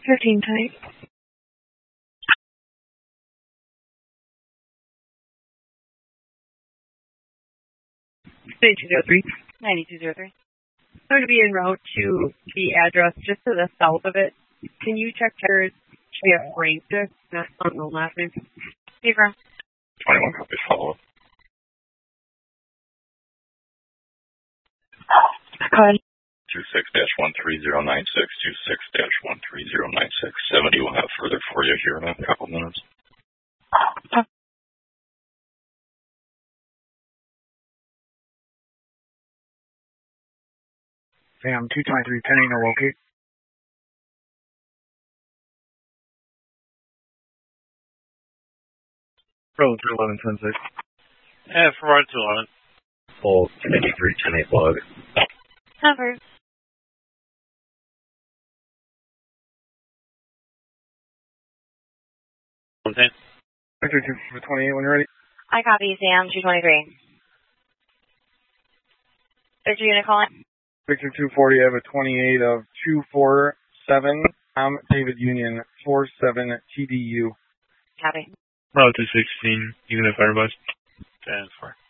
15 tonight. 9203. 9203. I'm going to be en route to the address just to the south of it. Can you check checkers? Should be a Frank, not the last name. Hey, Frank. 21 copies, follow up. Go ahead. 26-13096, 26-13096. 70 will have further for you here in a couple minutes. Sam, 223, pending to locate. Road 1110-6. Yeah, forward to 11. Full 83, 10-8 log. Cover. Okay. Victor 228 when you're ready. I copy, Sam, 223. Victor, you gonna call it? Victor 240, I have a 28 of 247, David Union, 47 TDU. Copy. Route 216, even if everybody's 10-4.